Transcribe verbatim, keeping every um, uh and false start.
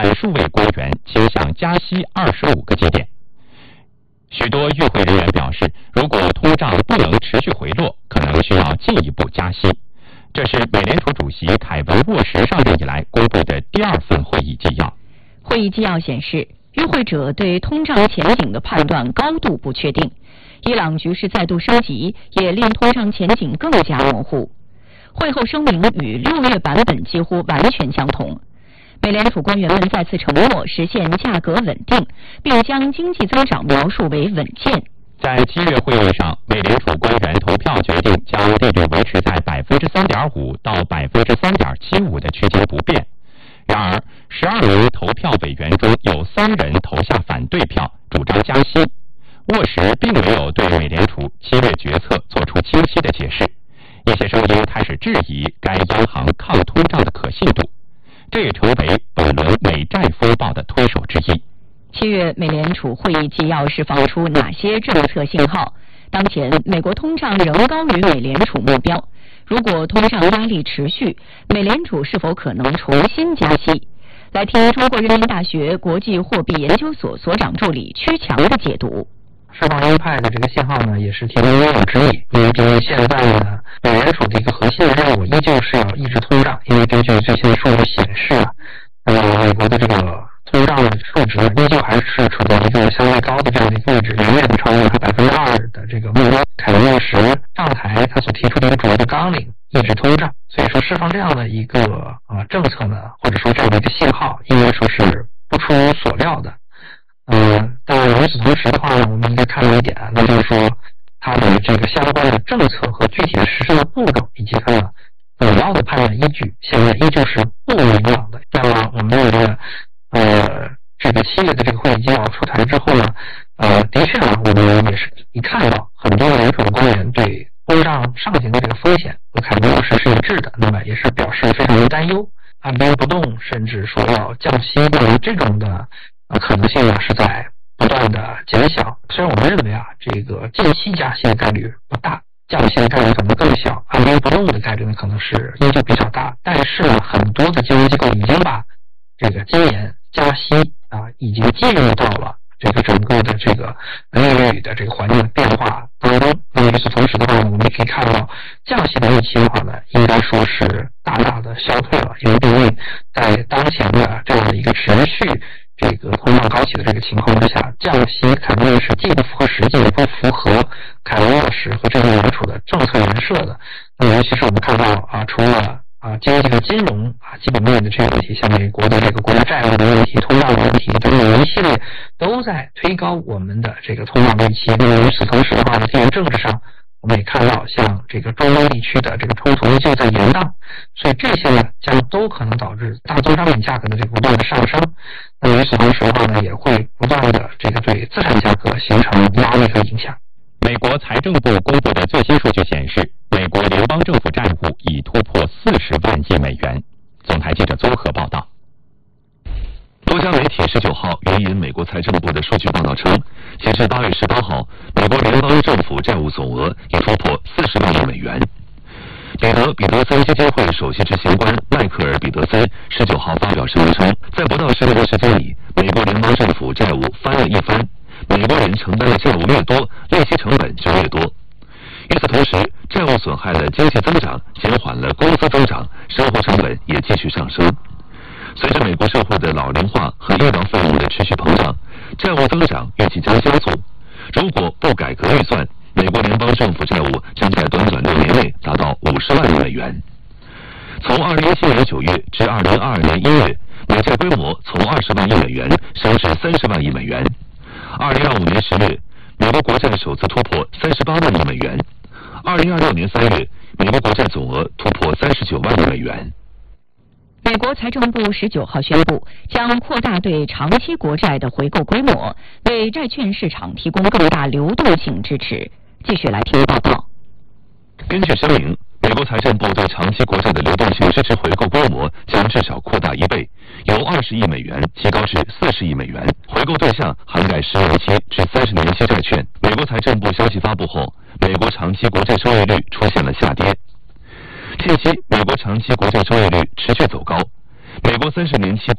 有数位官员倾向加息二十五个基点。许多与会人员表示，如果通胀不能持续回落，可能需要进一步加息。这是美联储主席凯文沃什上任以来公布的第二份会议纪要。 会议纪要显示，与会者对通胀前景的判断高度不确定，伊朗局势再度升级也令通胀前景更加模糊。会后声明与六月版本几乎完全相同。美联储官员们再次承诺实现价格稳定，并将经济增长描述为稳健。 在七月会议上，美联储官员投票决定将利率维持在百分之三点五到百分之三点七五的区间不变。然而，十二名投票委员中有三人投下反对票，主张加息。沃什并没有对美联储七月决策做出清晰的解释。一些声音开始质疑该央行抗通胀的可信度，这也成为本轮美债风暴的推手之一。 七月美联储会议纪要释放出哪些政策信号？当前美国通胀仍高于美联储目标，如果通胀压力持续，美联储是否可能重新加息？来听中国人民大学国际货币研究所所长助理屈强的解读。 释放鹰派的这个信号呢，也是提供应有之意，因为毕竟现在呢，美联储的一个核心的任务依旧是要抑制通胀，因为根据最新的数据显示啊，呃，美国的这个通胀的数值依旧还是处在一个相对高的这样的一个位置，远远的超过它百分之二的这个目标。凯文沃什上台，他所提出的一个主要的纲领，抑制通胀，所以说释放这样的一个啊政策呢，或者说这样的一个信号，应该说是不出所料的。呃，但与此同时的话呢，我们应该看到一点，那就是说它的这个相关的政策和具体的实施的步骤，以及它的主要的判断依据，现在依旧是不明朗的。那么我们认为呢，呃，这个七月的这个会议纪要出台之后呢，呃，的确呢，我们也是一看到很多联储的官员对通胀上行的这个风险和凯文沃什是一致的，那么也是表示非常的担忧，按兵不动，甚至说要降息，那么这种的呃，可能性呢是在不断的减小。虽然我们认为啊，这个近期加息的概率不大，降息的概率可能更小，按兵不动的概率呢可能是依旧比较大。但是呢，很多的金融机构已经把这个今年加息啊，已经进入到了这个整个的这个利率的这个环境的变化当中。那么与此同时的话呢，我们也可以看到降息的预期的话呢，应该说是大大的消退了，因为毕竟在当前的这样的一个持续这个通胀高企的这个情况之下，降息肯定是既不符合实际，也不符合凯文沃什和这个联储的政策人设的。那么尤其是我们看到啊，除了啊经济和金融啊基本面的这个问题，像美国的这个国家债务的问题、通胀的问题等等一系列，都在推高我们的这个通胀预期。那么与此同时的话呢，地缘政治上我们也看到，像这个中东地区的这个冲突就在延宕，所以这些呢将都可能导致大宗商品价格的这个不断的上升。那么与此同时的话呢，也会不断的这个对资产价格形成压力和影响。 美国财政部公布的最新数据显示，美国联邦政府债务已突破四十万亿美元。总台记者综合报道。 多家媒体十九号援引美国财政部的数据报道称，截至八月十八号，美国联邦政府债务总额已突破四十万亿美元。彼得彼得森基金会首席执行官迈克尔彼得森十九号发表声明称，在不到十年的时间里，美国联邦政府债务翻了一番，美国人承担的债务越多，利息成本就越多。与此同时，债务损害了经济增长，减缓了工资增长，生活成本也继续上升。随着美国社会的老龄化和医疗费用的持续膨胀，债务增长预计将加速。如果不改革预算，美国联邦政府债务将在短短六年内达到五十万亿美元。从二零一七年九月至二零二二年一月，美债规模从二十万亿美元升至三十万亿美元。二零二五年十月，美国国债首次突破三十八万亿美元。二零二六年三月，美国国债总额突破三十九万亿美元。 美国财政部十九号宣布，将扩大对长期国债的回购规模，为债券市场提供更大流动性支持。继续来听报道。 根据声明，美国财政部对长期国债的流动性支持回购规模将至少扩大一倍，由二十亿美元提高至四十亿美元。回购对象涵盖十年期至三十年期债券。美国财政部消息发布后，美国长期国债收益率出现了下跌。近期，美国长期国债收益率持续走高，美国三十年期